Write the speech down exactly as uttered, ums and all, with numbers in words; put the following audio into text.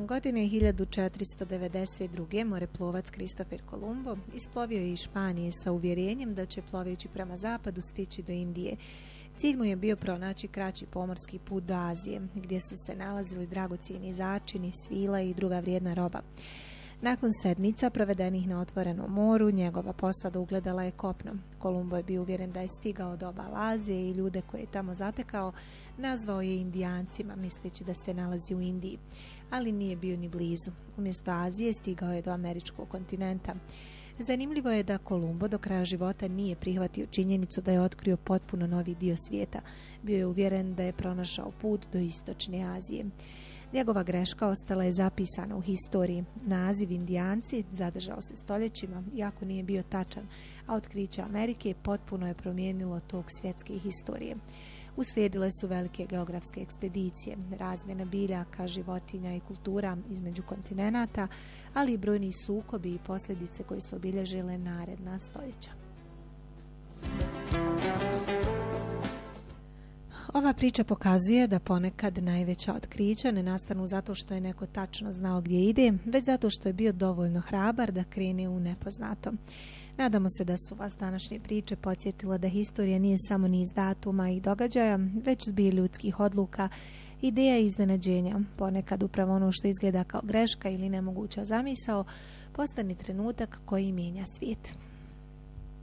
Godine hiljadu četiristo devedeset druge moreplovac Kristofer Kolumbo isplovio je iz Španije sa uvjerenjem da će ploveći prema zapadu stići do Indije. Cilj mu je bio pronaći kraći pomorski put do Azije, gdje su se nalazili dragocjeni začini, svila i druga vrijedna roba. Nakon sedmica provedenih na otvorenom moru, njegova posada ugledala je kopno. Kolumbo je bio uvjeren da je stigao do obala Azije i ljude koje je tamo zatekao nazvao je Indijancima, misleći da se nalazi u Indiji, ali nije bio ni blizu. Umjesto Azije stigao je do američkog kontinenta. Zanimljivo je da Kolumbo do kraja života nije prihvatio činjenicu da je otkrio potpuno novi dio svijeta. Bio je uvjeren da je pronašao put do istočne Azije. Njegova greška ostala je zapisana u historiji. Naziv Indijanci zadržao se stoljećima, iako nije bio tačan, a otkriće Amerike potpuno je promijenilo tok svjetske historije. Uslijedile su velike geografske ekspedicije, razmjena biljaka, životinja i kultura između kontinenata, ali i brojni sukobi i posljedice koji su obilježile naredna stoljeća. Ova priča pokazuje da ponekad najveća otkrića ne nastanu zato što je neko tačno znao gdje ide, već zato što je bio dovoljno hrabar da krene u nepoznato. Nadamo se da su vas današnje priče podsjetile da historija nije samo niz datuma i događaja, već zbir ljudskih odluka, ideja i iznenađenja. Ponekad upravo ono što izgleda kao greška ili nemoguća zamisao postane trenutak koji mijenja svijet.